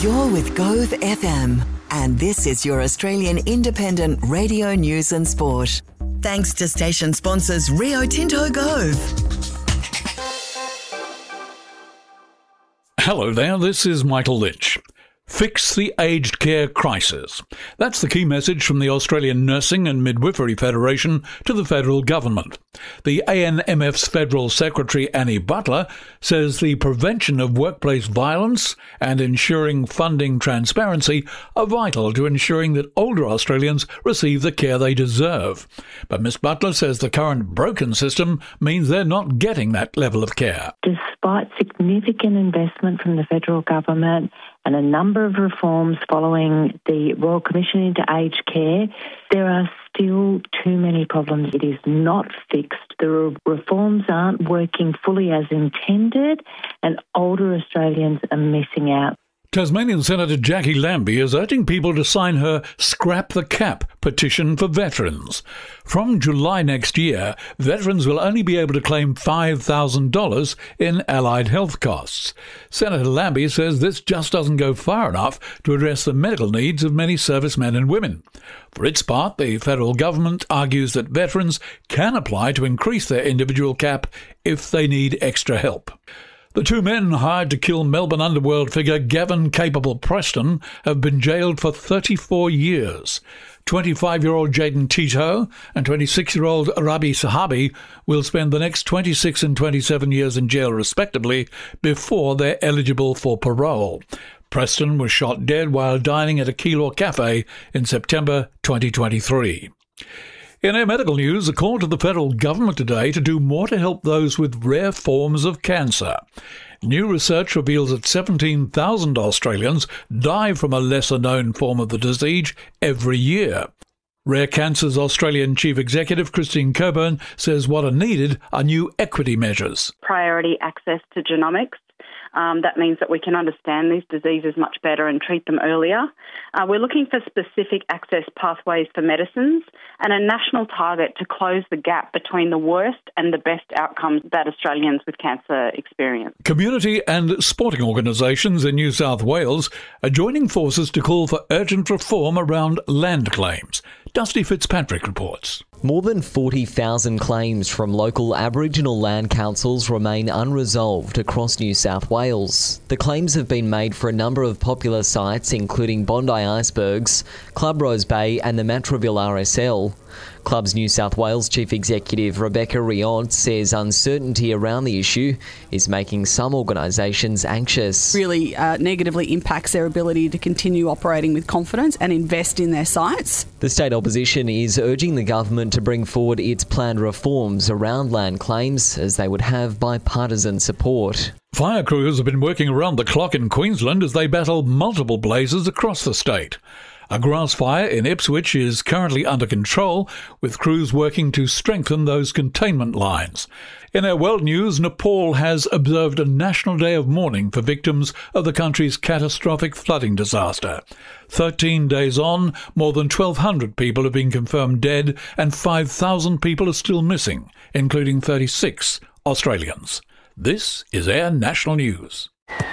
You're with Gove FM, and this is your Australian independent radio news and sport. Thanks to station sponsors Rio Tinto Gove. Hello there, this is Michael Lynch. Fix the aged care crisis. That's the key message from the Australian Nursing and Midwifery Federation to the federal government. The ANMF's Federal Secretary Annie Butler says the prevention of workplace violence and ensuring funding transparency are vital to ensuring that older Australians receive the care they deserve. But Ms Butler says the current broken system means they're not getting that level of care. Despite significant investment from the federal government and a number of reforms following the Royal Commission into Aged Care, there are still too many problems. It is not fixed. The reforms aren't working fully as intended, and older Australians are missing out. Tasmanian Senator Jackie Lambie is urging people to sign her Scrap the Cap petition for veterans. From July next year, veterans will only be able to claim $5,000 in allied health costs. Senator Lambie says this just doesn't go far enough to address the medical needs of many servicemen and women. For its part, the federal government argues that veterans can apply to increase their individual cap if they need extra help. The two men hired to kill Melbourne underworld figure Gavin Capable Preston have been jailed for 34 years. 25-year-old Jaden Tito and 26-year-old Rabi Sahabi will spend the next 26 and 27 years in jail respectively before they're eligible for parole. Preston was shot dead while dining at a Keilor cafe in September 2023. In our medical news, a call to the federal government today to do more to help those with rare forms of cancer. New research reveals that 17,000 Australians die from a lesser-known form of the disease every year. Rare Cancer's Australian Chief Executive Christine Coburn says what are needed are new equity measures. Priority access to genomics. That means that we can understand these diseases much better and treat them earlier. We're looking for specific access pathways for medicines and a national target to close the gap between the worst and the best outcomes that Australians with cancer experience. Community and sporting organisations in New South Wales are joining forces to call for urgent reform around land claims. Dusty Fitzpatrick reports. More than 40,000 claims from local Aboriginal land councils remain unresolved across New South Wales. The claims have been made for a number of popular sites including Bondi Icebergs, Club Rose Bay and the Matraville RSL. Club's New South Wales Chief Executive Rebecca Riont says uncertainty around the issue is making some organisations anxious. Really negatively impacts their ability to continue operating with confidence and invest in their sites. The state opposition is urging the government to bring forward its planned reforms around land claims as they would have bipartisan support. Fire crews have been working around the clock in Queensland as they battle multiple blazes across the state. A grass fire in Ipswich is currently under control, with crews working to strengthen those containment lines. In our world news, Nepal has observed a national day of mourning for victims of the country's catastrophic flooding disaster. 13 days on, more than 1,200 people have been confirmed dead and 5,000 people are still missing, including 36 Australians. This is our national news.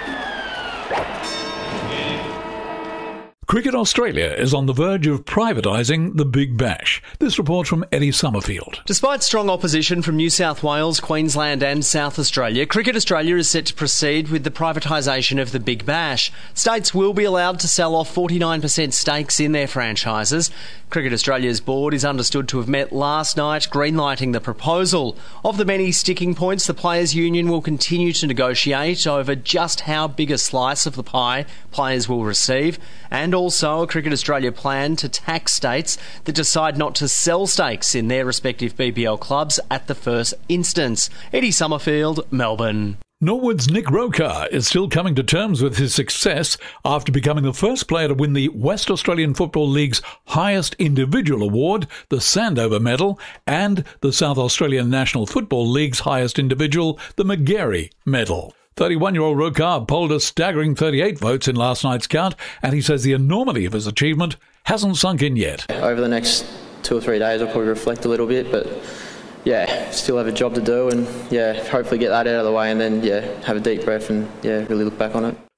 Cricket Australia is on the verge of privatising the Big Bash. This report from Eddie Summerfield. Despite strong opposition from New South Wales, Queensland and South Australia, Cricket Australia is set to proceed with the privatisation of the Big Bash. States will be allowed to sell off 49% stakes in their franchises. Cricket Australia's board is understood to have met last night, greenlighting the proposal. Of the many sticking points, the Players' Union will continue to negotiate over just how big a slice of the pie players will receive, and also a Cricket Australia plan to tax states that decide not to sell stakes in their respective BBL clubs at the first instance. Eddie Summerfield, Melbourne. Norwood's Nick Rokar is still coming to terms with his success after becoming the first player to win the West Australian Football League's highest individual award, the Sandover Medal, and the South Australian National Football League's highest individual, the McGarry Medal. 31-year-old Rokar polled a staggering 38 votes in last night's count, and he says the enormity of his achievement hasn't sunk in yet. Over the next 2 or 3 days I'll probably reflect a little bit, but still have a job to do and hopefully get that out of the way and then have a deep breath and really look back on it.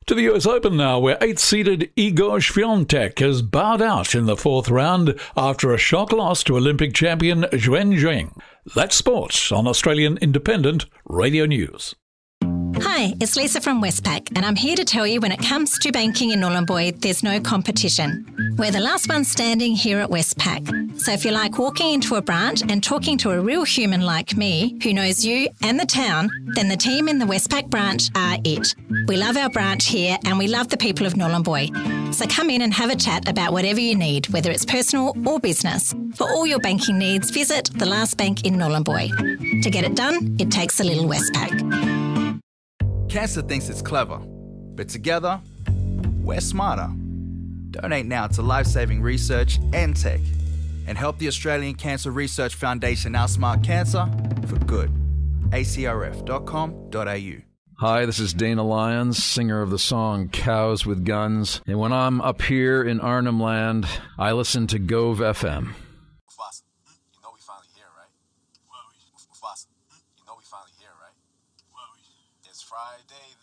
To the US Open now, where 8th-seeded Igor Swiatek has bowed out in the fourth round after a shock loss to Olympic champion Zheng Jing. That's sports on Australian Independent Radio News. Hi, it's Lisa from Westpac, and I'm here to tell you when it comes to banking in Nhulunbuy, there's no competition. We're the last one standing here at Westpac. So if you like walking into a branch and talking to a real human like me, who knows you and the town, then the team in the Westpac branch are it. We love our branch here and we love the people of Nhulunbuy. So come in and have a chat about whatever you need, whether it's personal or business. For all your banking needs, visit the last bank in Nhulunbuy. To get it done, it takes a little Westpac. Cancer thinks it's clever, but together, we're smarter. Donate now to life-saving research and tech, and help the Australian Cancer Research Foundation outsmart cancer for good. acrf.com.au. Hi, this is Dana Lyons, singer of the song Cows with Guns, and when I'm up here in Arnhem Land, I listen to Gove FM. Friday